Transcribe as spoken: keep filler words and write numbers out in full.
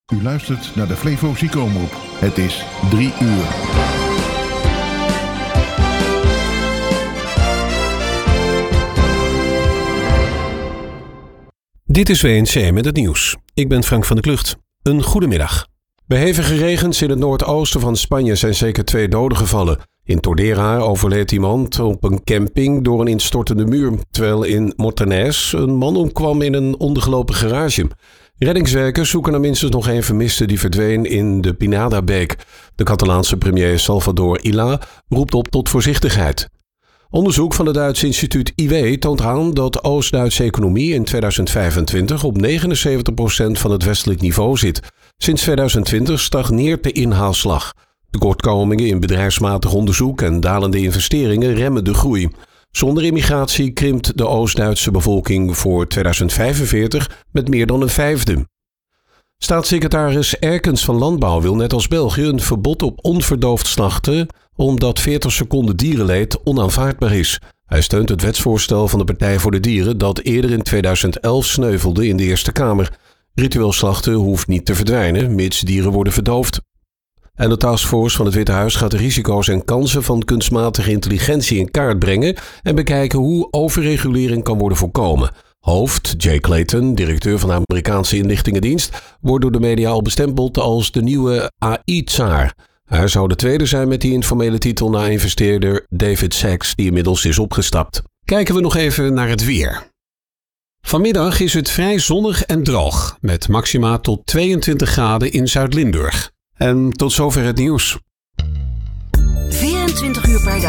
U luistert naar de Flevo Ziekenomroep. Het is drie uur. Dit is W N C met het nieuws. Ik ben Frank van der Klucht. Een goedemiddag. Bij hevige regens in het noordoosten van Spanje zijn zeker twee doden gevallen. In Tordera overleed iemand op een camping door een instortende muur, terwijl in Montañés een man omkwam in een ondergelopen garage. Reddingswerkers zoeken naar minstens nog één vermiste die verdween in de Pinadabeek. De Catalaanse premier Salvador Illa roept op tot voorzichtigheid. Onderzoek van het Duitse instituut I W toont aan dat de Oost-Duitse economie in tweeduizend vijfentwintig op negenenzeventig procent van het westelijk niveau zit. Sinds tweeduizend twintig stagneert de inhaalslag. Tekortkomingen in bedrijfsmatig onderzoek en dalende investeringen remmen de groei. Zonder immigratie krimpt de Oost-Duitse bevolking voor tweeduizend vijfenveertig met meer dan een vijfde. Staatssecretaris Erkens van Landbouw wil net als België een verbod op onverdoofd slachten, omdat veertig seconden dierenleed onaanvaardbaar is. Hij steunt het wetsvoorstel van de Partij voor de Dieren dat eerder in tweeduizend elf sneuvelde in de Eerste Kamer. Ritueel slachten hoeft niet te verdwijnen, mits dieren worden verdoofd. En de taskforce van het Witte Huis gaat de risico's en kansen van kunstmatige intelligentie in kaart brengen en bekijken hoe overregulering kan worden voorkomen. Hoofd Jay Clayton, directeur van de Amerikaanse inlichtingendienst, wordt door de media al bestempeld als de nieuwe A I-tsaar. Hij zou de tweede zijn met die informele titel na investeerder David Sachs, die inmiddels is opgestapt. Kijken we nog even naar het weer. Vanmiddag is het vrij zonnig en droog, met maxima tot tweeëntwintig graden in Zuid-Limburg. En tot zover het nieuws. vierentwintig uur per dag.